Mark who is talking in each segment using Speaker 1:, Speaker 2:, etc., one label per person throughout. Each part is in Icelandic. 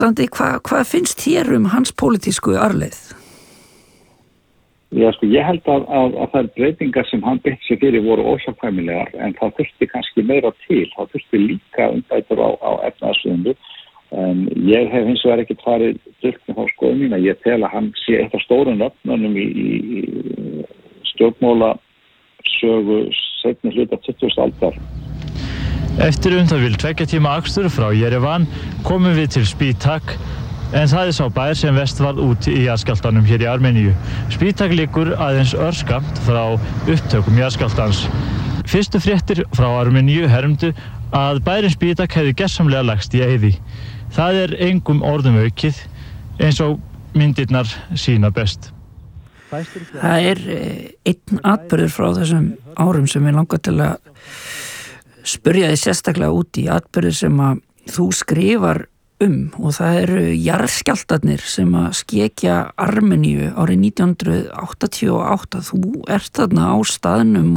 Speaker 1: Landi, hvað finnst þér hans pólitísku arfleið?
Speaker 2: Já, ég held að þær breytingar sem hann beitti sig fyrir voru óhjákvæmilegar, en það þurfti kannski meira til. Það þurfti líka umbætur á efnahagsviðinu. Ég hef hins vegar ekki farið dult með þá skoðun mína. Ég tel að hann sé eitt af stóru nöfnunum í stjórnmála sögu seinni hluta 20. aldar.
Speaker 3: Eftir það vil 2 tíma akstur frá Jerevan komum við til Spitak, en það sá bær sem verst varð út í jarðskjálftanum hér í Armeníu. Spitak liggur aðeins örskammt frá upptökum jarðskjálftans. Fyrstu fréttir frá Armeníu hermdu að bærinn Spitak hefði gersamlega lagst í eyði. Það engum orðum aukið, eins og myndirnar sýna best.
Speaker 1: Það einn atburður frá þessum árum sem ég langar til að spyrja þig sérstaklega út í, atburður sem að þú skrifar og það jarðskjálftarnir sem að skekja Armeníu árið 1988. Þú ert þarna á staðnum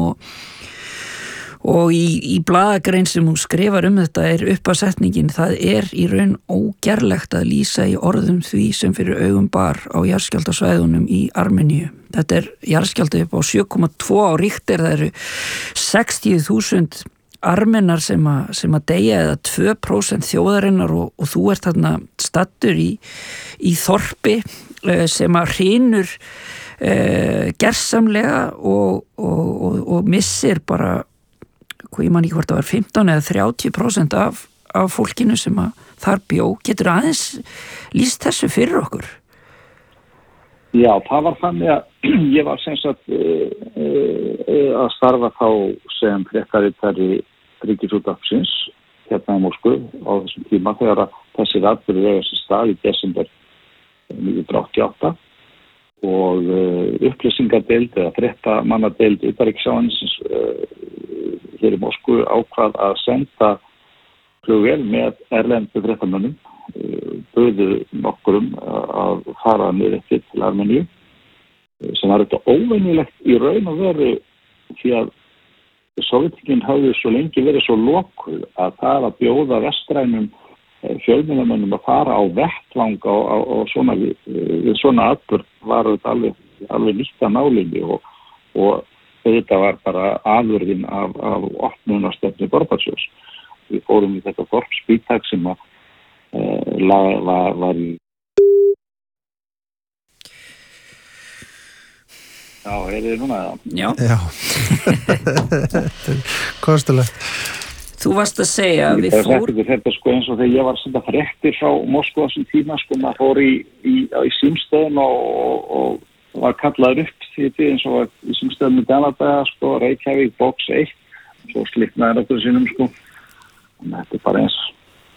Speaker 1: og í blaðagrein sem þú skrifar þetta uppasetningin, það í raun ógerlegt að lýsa í orðum því sem fyrir augum bar á jarðskjálftasvæðunum í Armeníu. Þetta jarðskjálfti upp á 7,2 á Richter, það 60.000 Armenar sem að deyja eða 2% þjóðarinnar og þú ert þarna staddur í þorpi sem að hrynur gersamlega og missir bara, ég man ekki hvort það var 15 eða 30% af fólkinu sem að þar bjó. Getur aðeins lýst þessu fyrir okkur?
Speaker 2: Já, það var þannig að ég var sem sagt að starfa þá sem fréttaritari Ríkisútvarpsins hérna í Moskvu á þessum tíma þegar að þessi atburður eiga sér stað í desember 1988 og upplýsingadeild eða fréttamannadeild utanríkisráðuneytisins hér í Moskvu ákvað að senda flugvél með erlendu fréttamönnum, buðu nokkurum að fara niður eftir til Armeníu, sem var þetta óvenjulegt í raun og veru því að Sovétríkin hafði svo lengi verið svo lokuð að það að bjóða vestrænum fjölmiðlamönnum að fara á vettvang á svona við svona atburð var þetta alveg nýtt af nálinni og þetta var bara afurðin af opnunarstefnu Gorbatsjovs. Við fórum í þetta þorp Spitak sem að var í Já, þið núna?
Speaker 1: Já.
Speaker 4: Kostulegt.
Speaker 1: Þú varst að segja að við fórum...
Speaker 2: Þetta eins og þegar ég var að senda fréttir frá Moskva þessum tíma, maður fór í símstöðum og var kallaður upp því eins og í símstöðum í Danadaga, Reykjavík, box 1, svo slitnaði okkur sínum, Þetta bara eins.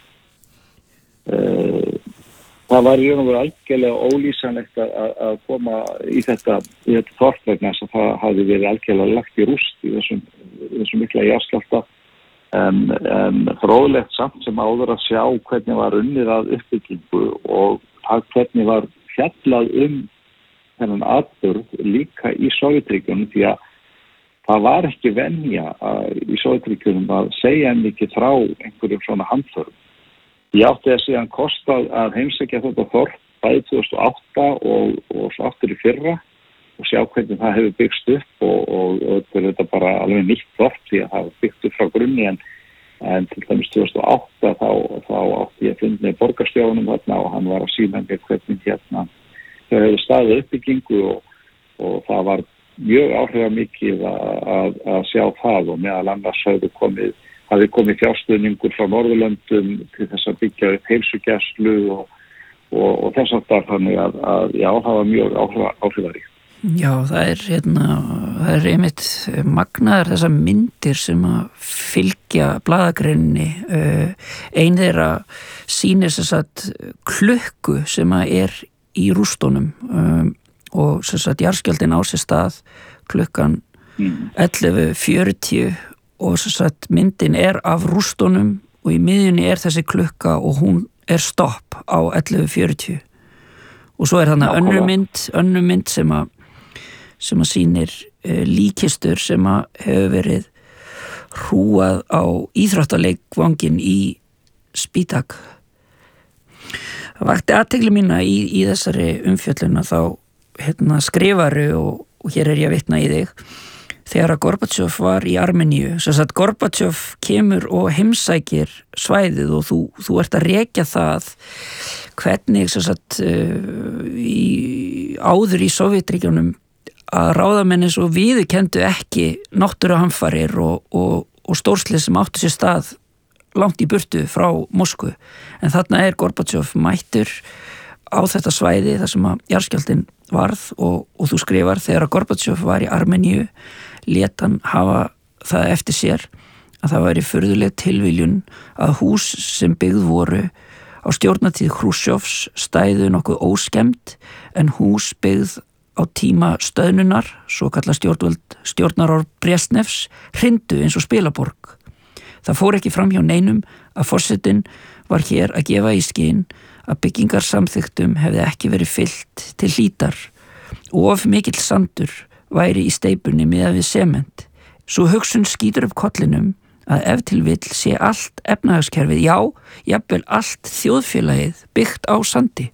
Speaker 2: Það var í raun og veru algjörlega ólýsanlegt að koma í þetta þorp vegna þess að það hafði verið algjörlega lagt í rúst í þessum mikla jarðskjálfta. Fróðlegt samt sem áður að sjá hvernig var unnið að uppbyggingu og hvernig var fjallað þennan atburð líka í Sovétríkjunum því að það var ekki venja í Sovétríkjunum að segja mikið frá einhverjum svona handförum. Ég átti að síðan kosta að heimsækja þetta þorp bæði 2008 og svo aftur í fyrra og sjá hvernig það hefur byggst upp og þetta bara alveg nýtt þorp því að það hefur byggt upp frá grunni en til dæmis 2008 þá átti ég að finna borgarstjóranum þarna og hann var að sýna hvernig hérna þau hefur staðið uppbyggingu og það var mjög áhrifamikið að sjá það og meðal annars hafði komið fjárstuðningur frá Norðurlöndum til þess að byggja upp heilsugæslu og þess aftar þannig að já, það var mjög áhrifaríkt.
Speaker 1: Já, það einmitt magnaðar þessar myndir sem að fylgja blaðagreininni. Ein þeirra sýnir sem sagt klukku sem að í rústunum og sem sagt jarðskjálftinn á sér stað klukkan 11:40 og sem sagt myndin af rústunum og í miðjunni þessi klukka og hún stopp á 11:40 og svo þarna önnur mynd sem að sýnir líkistur sem að hefur verið hrúað á íþróttaleikvangin í Spitak. Það vakti athygli mína í þessari umfjöllun að þá skrifaru og hér ég að vitna í þig þegar að Gorbatsjov var í Armeníu. Svo að Gorbatsjov kemur og heimsækir svæðið og þú ert að rekja það hvernig áður í Sovétríkjunum að ráðamenn eins og viðurkenndu ekki náttúruhamfarir og stórslys sem áttu sér stað langt í burtu frá Moskvu. En þarna Gorbatsjov mættur á þetta svæði þar sem að jarðskjálftinn varð og þú skrifar þegar að Gorbatsjov var í Armeníu lét hann hafa það eftir sér að það væri furðuleg tilviljun að hús sem byggð voru á stjórnartíð Hrúsjovs stæðu nokkuð óskemmt en hús byggð á tíma stöðnunar, svo kallað stjórnarár Brezhnevs, hryndu eins og spilaborg. Það fór ekki fram hjá neinum að forsetinn var hér að gefa í skyn að byggingarsamþyktum hefði ekki verið fyllt til hlítar og of mikill sandur væri í steypunni miðað við sement. Svo hugsun skýtur upp kollinum að ef til vill sé allt efnahagskerfið, já, jafnvel allt þjóðfélagið byggt á sandi.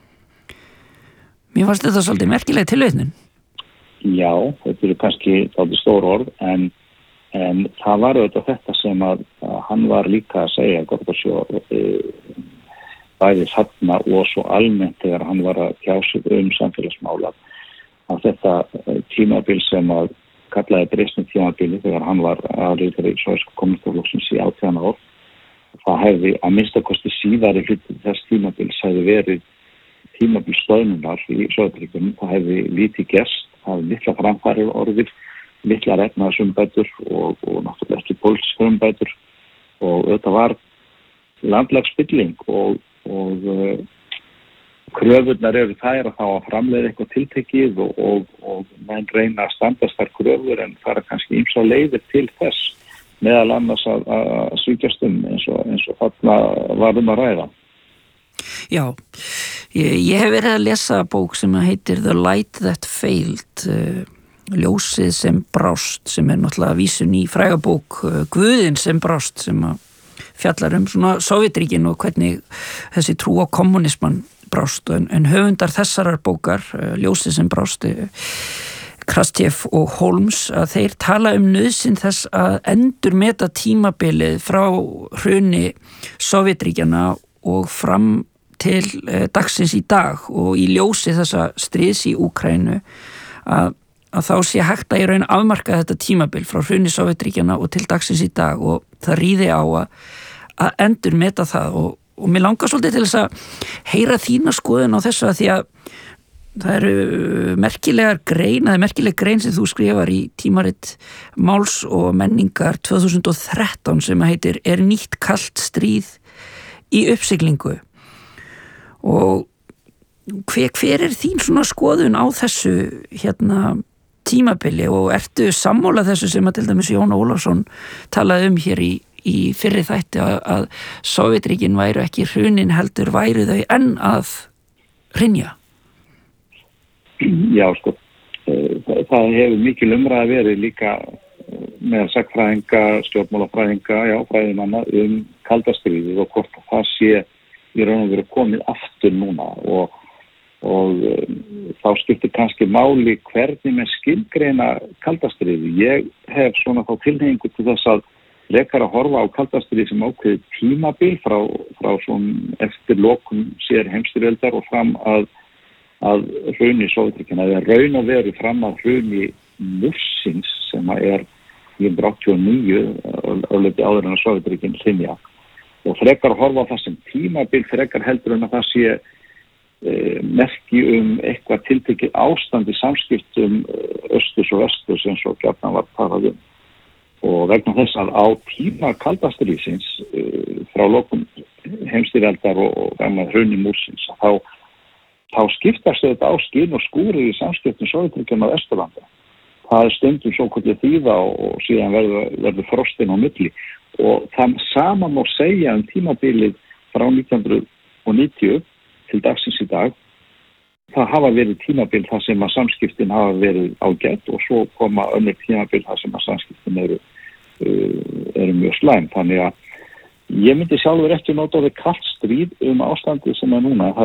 Speaker 1: Mér fannst þetta svolítið merkileg tilvitnun.
Speaker 2: Já, þetta eru kannski svolítið stór orð, en það var auðvitað þetta sem að hann var líka að segja, Gorbatsjov, bæði þarna og svo almennt þegar hann var að tjá sig samfélagsmála. Að þetta tímabil sem að kallaði Brezhnev tímabili þegar hann var aðleitur í Sovésku kommunistaflokksins í 18 ár, það hefði að minnstakosti síðari hluti þess tímabils hefði verið tímabil stöðnunar í Sovétríkjunum. Það hefði lítið gerst, það hefði litla framfarir orðið, litlar efnahagsumbætur og náttúrulega ekki pólitískar umbætur og þetta var landlagsspilling og kröfurnar eru þær að þá að framleiða eitthvað tiltekið og menn reyna að standast þær kröfur en fara kannski ýmsa leiðir til þess meðal annars að svíkjast eins og þarna var að ræða.
Speaker 1: Já, ég hef verið að lesa bók sem heitir The Light That Failed, ljósið sem brást, sem náttúrulega vísun í fræga bók Guðinn sem brást, sem fjallar svona Sovétríkin og hvernig þessi trú á kommunismann brást, en höfundar þessarar bókar, ljósið sem brást, Krastjev og Holmes, að þeir tala nauðsyn þess að endurmeta tímabilið frá hruni Sovétríkjanna og fram til dagsins í dag og í ljósi þessa stríðs í Úkraínu að þá sé hægt að í raun afmarka þetta tímabil frá hruni Sovétríkjanna og til dagsins í dag og það ríði á að endurmeta það og mér langar svolítið til þess að heyra þína skoðun á þessu að því að það eru merkileg grein sem þú skrifar í tímarit Máls og menningar 2013 sem heitir Er nýtt kalt stríð í uppsiglingu og hver þín svona skoðun á þessu tímabili og ertu sammála þessu sem að til dæmis Jón Ólafsson talaði hér í fyrri þætti að Sovétríkin væru ekki hrunin heldur væru þau enn að hrynja?
Speaker 2: Já, sko, það hefur mikil umræða verið líka með sagnfræðinga, stjórnmálafræðinga, fræðimanna kalda stríðið og hvort það sé í raun og veru komið aftur núna og þá skiptir kannski máli hvernig með skilgreina kalda stríðið. Ég hef svona þá tilhneigingu til þess að frekar að horfa á kalda stríðið sem ákveðið tímabil frá svona eftir lokun síðari heimsstyrjöldar og fram að hruni Sovétríkjanna eða raun og veru fram að hruni Múrsins sem er 1989 örlítið áður en að Sovétríkin hrynja og frekar að horfa á það sem tímabil frekar heldur en að það sé merki eitthvað tiltekið ástand í samskiptum östurs og vesturs eins og gjarnan var talað og vegna þess að á tíma kalda stríðsins frá lokun heimsstyrjaldar og gamla hruni Múrsins þá skiptast þetta á skinn og skúrir í samskiptum Sovétríkjanna og Vesturlanda. Það stundum svo kvöldið þýða og síðan verður frostin á milli og það sama má segja tímabilið frá 1990 til dagsins í dag. Það hafa verið tímabil þar sem að samskiptin hafa verið ágætt og svo koma önnur tímabil þar sem að samskiptin eru mjög slæm. Þannig Ég myndi sjálfur ekki nota orðið kalt stríð ástandið sem núna. Það